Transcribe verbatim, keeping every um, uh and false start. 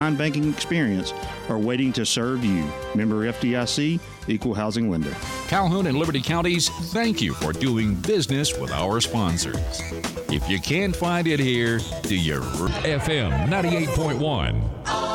banking experience are waiting to serve you. Member F D I C, Equal Housing Lender. Calhoun and Liberty Counties, thank you for doing business with our sponsors. If you can't find it here, do you? F M ninety-eight point one.